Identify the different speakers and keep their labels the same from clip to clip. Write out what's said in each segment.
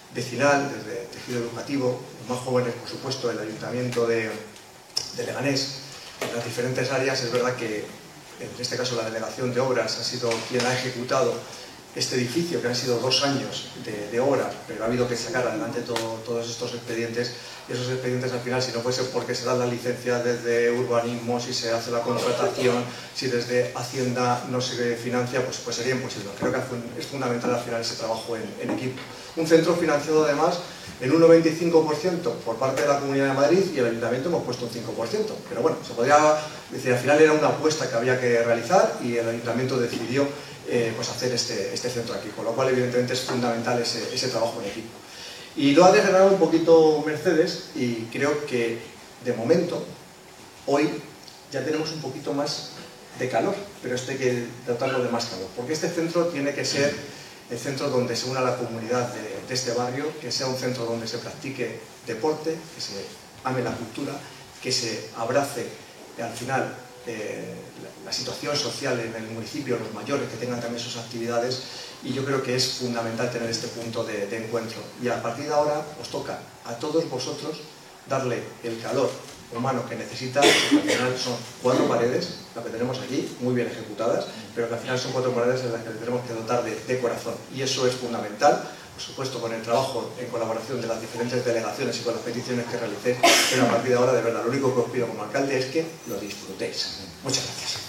Speaker 1: vecinal, desde tejido educativo, los más jóvenes, por supuesto, el Ayuntamiento de Leganés, en las diferentes áreas. Es verdad que, en este caso, la Delegación de Obras ha sido quien ha ejecutado este edificio, que han sido 2 años de obra, pero ha habido que sacar adelante todos estos expedientes, y esos expedientes al final, si no fuese porque se dan la licencia desde urbanismo, si se hace la contratación, si desde Hacienda no se financia, pues sería imposible. Creo que es fundamental al final ese trabajo en equipo. Un centro financiado además en un 95% por parte de la Comunidad de Madrid, y el Ayuntamiento hemos puesto un 5%, pero bueno, se podría decir, al final era una apuesta que había que realizar y el Ayuntamiento decidió pues hacer este centro aquí, con lo cual evidentemente es fundamental ese trabajo en equipo. Y lo ha degenerado un poquito Mercedes, y creo que de momento, hoy, ya tenemos un poquito más de calor, pero esto hay que tratarlo de más calor, porque este centro tiene que ser el centro donde se una la comunidad de este barrio, que sea un centro donde se practique deporte, que se ame la cultura, que se abrace al final la situación social en el municipio, los mayores que tengan también sus actividades, y yo creo que es fundamental tener este punto de encuentro. Y a partir de ahora os toca a todos vosotros darle el calor humano que necesita, porque al final son 4 paredes, las que tenemos aquí, muy bien ejecutadas, pero que al final son 4 paredes en las que le tenemos que dotar de corazón, y eso es fundamental, por supuesto con el trabajo en colaboración de las diferentes delegaciones y con las peticiones que realicéis, pero a partir de ahora, de verdad, lo único que os pido como alcalde es que lo disfrutéis. Muchas gracias.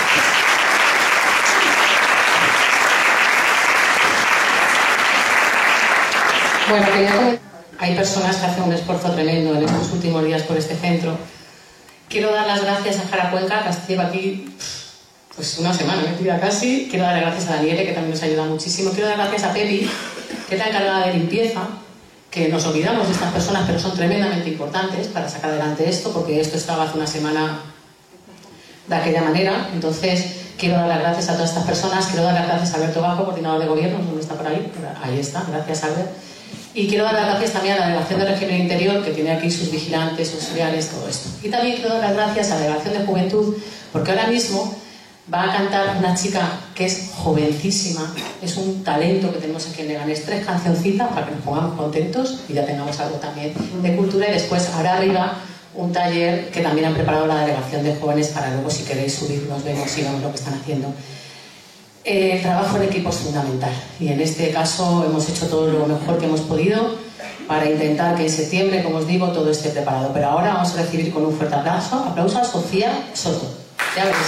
Speaker 2: Bueno, quería comentar, hay personas que hacen un esfuerzo tremendo en estos últimos días por este centro. Quiero dar las gracias a Jara Cuenca, que lleva aquí pues una semana metida casi. Quiero dar las gracias a Daniele, que también nos ayuda muchísimo. Quiero dar las gracias a Pepi, que es la encargada de limpieza, que nos olvidamos de estas personas, pero son tremendamente importantes para sacar adelante esto, porque esto estaba hace una semana de aquella manera. Entonces, quiero dar las gracias a todas estas personas. Quiero dar las gracias a Alberto Bajo, coordinador de gobierno, ¿dónde está por ahí? Ahí está, gracias Albert. Y quiero dar las gracias también a la Delegación de Régimen Interior, que tiene aquí sus vigilantes, sus auxiliares, todo esto. Y también quiero dar las gracias a la Delegación de Juventud, porque ahora mismo va a cantar una chica que es jovencísima, es un talento que tenemos aquí en Leganés, 3 cancioncitas para que nos pongamos contentos y ya tengamos algo también de cultura. Y después hará arriba un taller que también han preparado la Delegación de Jóvenes, para luego, si queréis subir, nos vemos y vemos lo que están haciendo. El trabajo en equipo es fundamental, y en este caso hemos hecho todo lo mejor que hemos podido para intentar que en septiembre, como os digo, todo esté preparado. Pero ahora vamos a recibir con un fuerte aplauso a Sofía Soto. Ya veréis.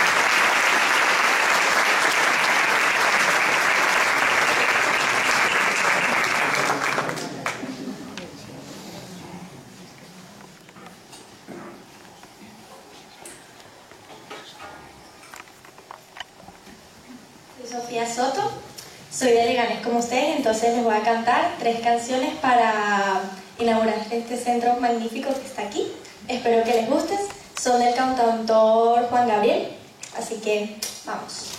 Speaker 3: Sofía Soto, soy de Leganés como ustedes, entonces les voy a cantar 3 canciones para inaugurar este centro magnífico que está aquí. Espero que les guste, son del cantautor Juan Gabriel, así que vamos.